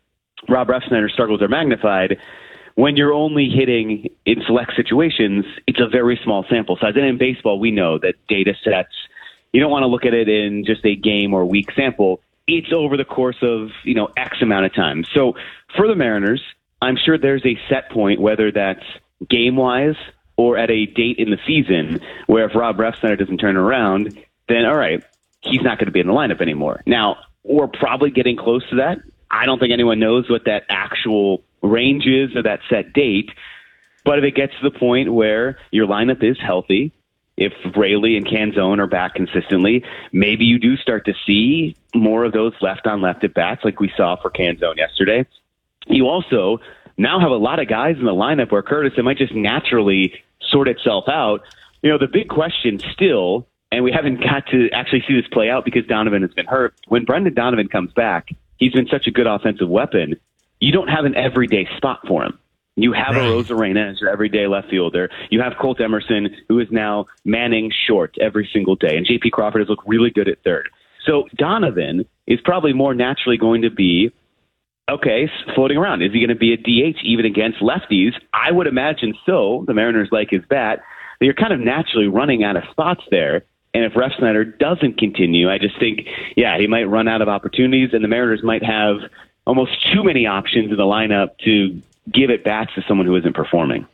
Rob Refsnyder's struggles are magnified, when you're only hitting in select situations, it's a very small sample size. And in baseball, we know that data sets, you don't want to look at it in just a game or week sample. It's over the course of, you know, X amount of time. So for the Mariners, I'm sure there's a set point, whether that's game-wise or at a date in the season, where if Rob Refsnyder doesn't turn around, then all right, he's not going to be in the lineup anymore. Now, we're probably getting close to that. I don't think anyone knows what that actual range is or that set date. But if it gets to the point where your lineup is healthy, if Raley and Canzone are back consistently, maybe you do start to see more of those left-on-left at-bats like we saw for Canzone yesterday. You also now have a lot of guys in the lineup where, Curtis, it might just naturally sort itself out. You know, the big question still, and we haven't got to actually see this play out because Donovan has been hurt. When Brendan Donovan comes back, he's been such a good offensive weapon. You don't have an everyday spot for him. You have right. a Rosarena as your everyday left fielder. You have Colt Emerson, who is now manning short every single day. And J P Crawford has looked really good at third. So Donovan is probably more naturally going to be, okay, floating around. Is he going to be a D H even against lefties? I would imagine so. The Mariners like his bat. You're kind of naturally running out of spots there. And if Refsnyder doesn't continue, I just think, yeah, he might run out of opportunities, and the Mariners might have almost too many options in the lineup to give it back to someone who isn't performing.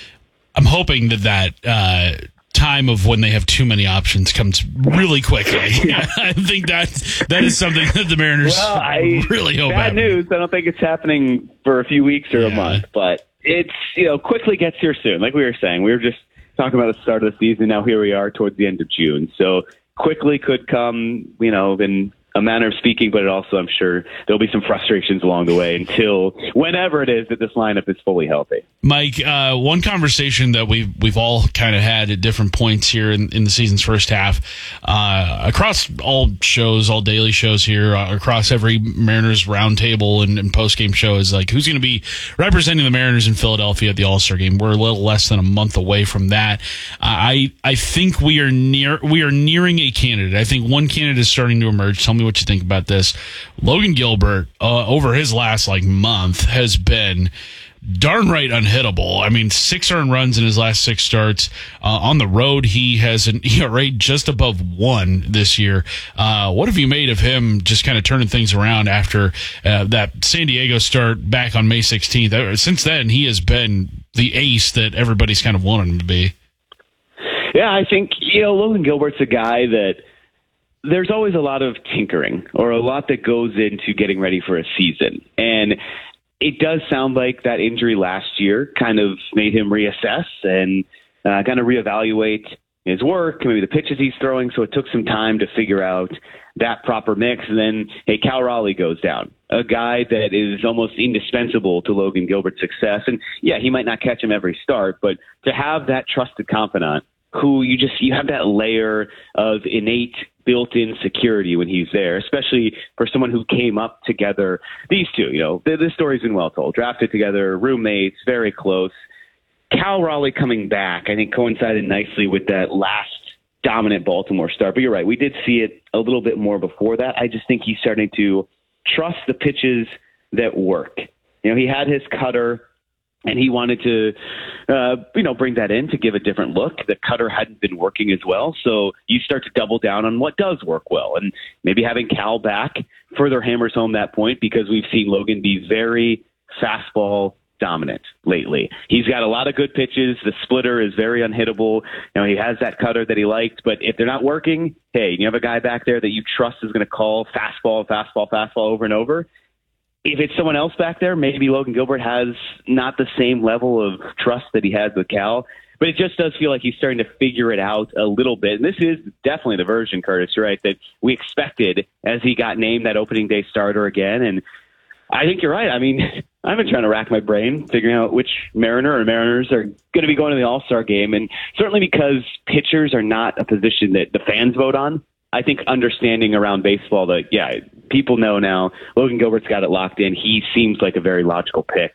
I'm hoping that that uh, time of when they have too many options comes really quickly. I think that that is something that the Mariners well, I, really hope bad happens. news. I don't think it's happening for a few weeks or yeah. a month, but it's, you know, quickly gets here soon. Like we were saying, we were just talking about the start of the season. Now here we are towards the end of June. So quickly could come, you know, in a manner of speaking, but it also, I'm sure there'll be some frustrations along the way until whenever it is that this lineup is fully healthy. Mike, uh, one conversation that we've, we've all kind of had at different points here in, in the season's first half, uh, across all shows, all daily shows here, uh, across every Mariners roundtable and, and post-game show is like, who's going to be representing the Mariners in Philadelphia at the All-Star game? We're a little less than a month away from that. Uh, I, I think we are near, we are nearing a candidate. I think one candidate is starting to emerge. Tell me what you think about this. Logan Gilbert, uh, over his last like month, has been darn right unhittable. I mean, six earned runs in his last six starts. Uh, on the road, he has an E R A just above one this year. Uh, what have you made of him just kind of turning things around after uh, that San Diego start back on May sixteenth? Since then, he has been the ace that everybody's kind of wanted him to be. Yeah, I think, you know, Logan Gilbert's a guy that there's always a lot of tinkering or a lot that goes into getting ready for a season. And it does sound like that injury last year kind of made him reassess and uh, kind of reevaluate his work, maybe the pitches he's throwing. So it took some time to figure out that proper mix. And then, hey, Cal Raleigh goes down, a guy that is almost indispensable to Logan Gilbert's success. And yeah, he might not catch him every start, but to have that trusted confidant who you just, you have that layer of innate built-in security when he's there, especially for someone who came up together. These two, you know, the, the story's been well told. Drafted together, roommates, very close. Cal Raleigh coming back, I think, coincided nicely with that last dominant Baltimore start. But you're right, we did see it a little bit more before that. I just think he's starting to trust the pitches that work. You know, he had his cutter, and he wanted to, uh, you know, bring that in to give a different look. The cutter hadn't been working as well, so you start to double down on what does work well. And maybe having Cal back further hammers home that point, because we've seen Logan be very fastball dominant lately. He's got a lot of good pitches. The splitter is very unhittable. You know, he has that cutter that he liked, but if they're not working, hey, you have a guy back there that you trust is going to call fastball, fastball, fastball over and over. If it's someone else back there, maybe Logan Gilbert has not the same level of trust that he had with Cal, but it just does feel like he's starting to figure it out a little bit. And this is definitely the version, Curtis, right, that we expected as he got named that opening day starter again. And I think you're right. I mean, I've been trying to rack my brain figuring out which Mariner or Mariners are going to be going to the All-Star game. And certainly because pitchers are not a position that the fans vote on, I think understanding around baseball that, yeah, people know now Logan Gilbert's got it locked in. He seems like a very logical pick